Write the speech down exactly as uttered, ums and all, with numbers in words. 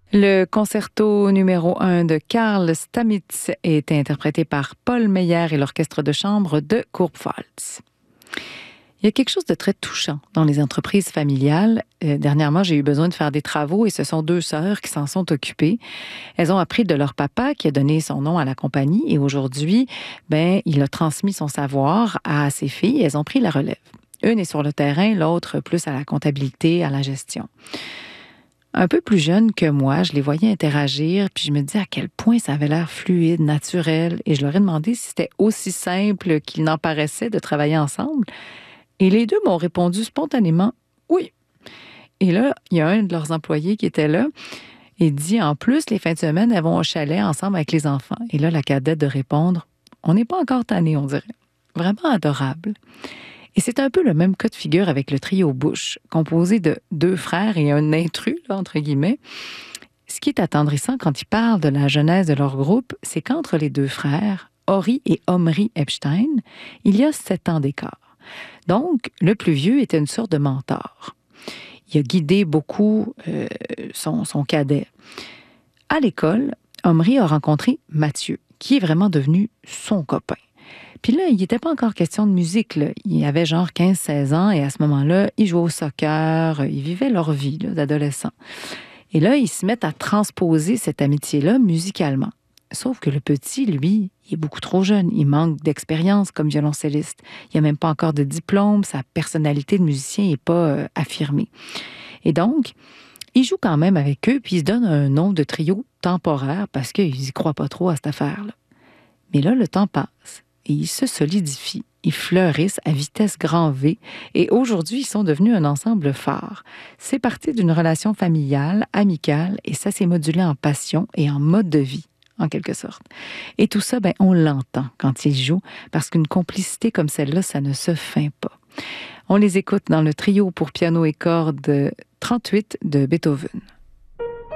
Le concerto numéro un de Karl Stamitz est interprété par Paul Meyer et l'orchestre de chambre de Kurpfalz. Il y a quelque chose de très touchant dans les entreprises familiales. Euh, dernièrement, j'ai eu besoin de faire des travaux et ce sont deux sœurs qui s'en sont occupées. Elles ont appris de leur papa qui a donné son nom à la compagnie et aujourd'hui, ben, il a transmis son savoir à ses filles et elles ont pris la relève. Une est sur le terrain, l'autre plus à la comptabilité, à la gestion. Un peu plus jeune que moi, je les voyais interagir, puis je me disais à quel point ça avait l'air fluide, naturel, et je leur ai demandé si c'était aussi simple qu'il n'en paraissait de travailler ensemble. Et les deux m'ont répondu spontanément « oui ». Et là, il y a un de leurs employés qui était là et dit « en plus, les fins de semaine, elles vont au chalet ensemble avec les enfants ». Et là, la cadette de répondre « on n'est pas encore tannés, on dirait ». Vraiment adorable. Et c'est un peu le même cas de figure avec le trio Bush, composé de deux frères et un intrus, là, entre guillemets. Ce qui est attendrissant quand ils parlent de la genèse de leur groupe, c'est qu'entre les deux frères, Ori et Omri Epstein, il y a sept ans d'écart. Donc, le plus vieux était une sorte de mentor. Il a guidé beaucoup euh, son, son cadet. À l'école, Omri a rencontré Mathieu, qui est vraiment devenu son copain. Puis là, il n'était pas encore question de musique, là. Il avait genre quinze seize ans et à ce moment-là, ils jouaient au soccer, ils vivaient leur vie là, d'adolescents. Et là, ils se mettent à transposer cette amitié-là musicalement. Sauf que le petit, lui, il est beaucoup trop jeune. Il manque d'expérience comme violoncelliste. Il n'a même pas encore de diplôme. Sa personnalité de musicien n'est pas euh, affirmée. Et donc, il joue quand même avec eux puis il se donne un nom de trio temporaire parce qu'ils n'y croient pas trop à cette affaire-là. Mais là, le temps passe. Et ils se solidifient, ils fleurissent à vitesse grand V et aujourd'hui, ils sont devenus un ensemble phare. C'est parti d'une relation familiale, amicale et ça s'est modulé en passion et en mode de vie, en quelque sorte. Et tout ça, ben, on l'entend quand ils jouent parce qu'une complicité comme celle-là, ça ne se feint pas. On les écoute dans le trio pour piano et cordes trente-huit de Beethoven.